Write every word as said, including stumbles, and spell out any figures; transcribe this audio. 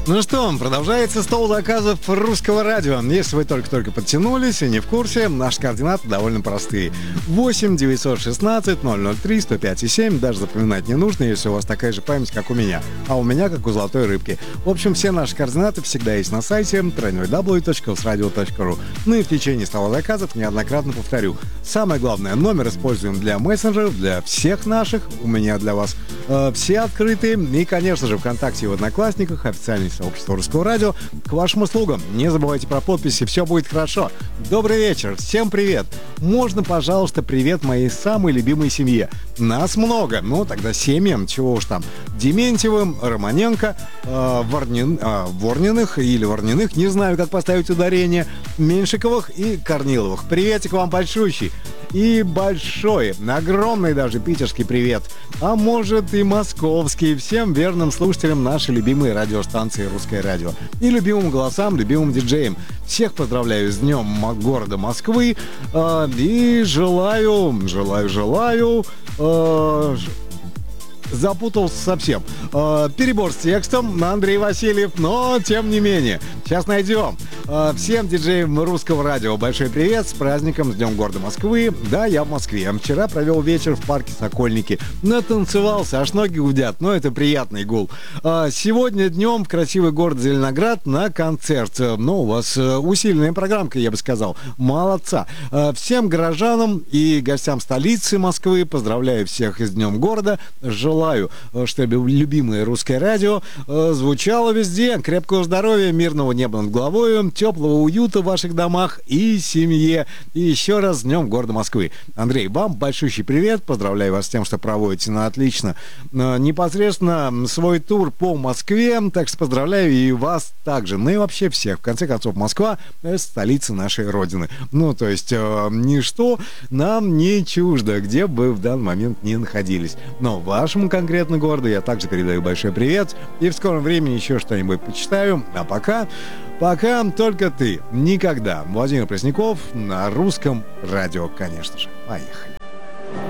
Ну что, продолжается стол заказов русского радио. Если вы только-только подтянулись и не в курсе, наши координаты довольно простые. восемь девятьсот шестнадцать ноль ноль три сто пять и семь. Даже запоминать не нужно, если у вас такая же память, как у меня. А у меня, как у золотой рыбки. В общем, все наши координаты всегда есть на сайте дабл ю дабл ю дабл ю точка усрадио точка ру. Ну и в течение стола заказов неоднократно повторю. Самое главное, номер используем для мессенджеров, для всех наших. У меня для вас э, все открытые. И, конечно же, ВКонтакте и в Одноклассниках официальный сообщество Русского радио к вашим услугам. Не забывайте про подписи, все будет хорошо. Добрый вечер, всем привет. Можно, пожалуйста, привет моей самой любимой семье. Нас много, ну тогда семьям, чего уж там. Дементьевым, Романенко, э, Ворнин, э, Ворниных или Ворниных, не знаю, как поставить ударение, Меньшиковых и Корниловых. Приветик вам большущий. И большой, огромный даже питерский привет. А может и московский. Всем верным слушателям нашей любимой радиостанции «Русское радио». И любимым голосам, любимым диджеям. Всех поздравляю с днем города Москвы. Э, и желаю, желаю, желаю... Э, Запутался совсем. Э, перебор с текстом на Андрей Васильев, но тем не менее. Сейчас найдем. Э, всем диджеям русского радио большой привет, с праздником, с Днем города Москвы. Да, я в Москве. Вчера провел вечер в парке Сокольники. Натанцевался, аж ноги гудят, но это приятный гул. Э, сегодня днем в красивый город Зеленоград на концерт. Ну, у вас э, усиленная программка, я бы сказал. Молодца. Э, всем горожанам и гостям столицы Москвы поздравляю всех с Днем города. Желаю Желаю, чтобы любимое русское радио э, звучало везде. Крепкого здоровья, мирного неба над головой, теплого уюта в ваших домах и семье. И еще раз с Днем города Москвы. Андрей, вам большущий привет. Поздравляю вас с тем, что проводите на отлично э, непосредственно свой тур по Москве. Так что поздравляю и вас также. Ну и вообще всех. В конце концов, Москва — это столица нашей Родины. Ну, то есть э, ничто нам не чуждо, где бы в данный момент ни находились. Но вашему конкретно городу я также передаю большой привет. И в скором времени еще что-нибудь почитаю. А пока, пока только ты. Никогда. Владимир Пресняков на русском радио, конечно же. Поехали.